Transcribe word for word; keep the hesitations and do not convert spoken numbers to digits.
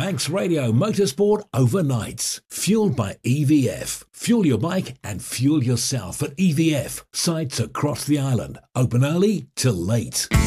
Manx Radio Motorsport Overnights. Fueled by E V F. Fuel your bike and fuel yourself at E V F. Sites across the island. Open early till late.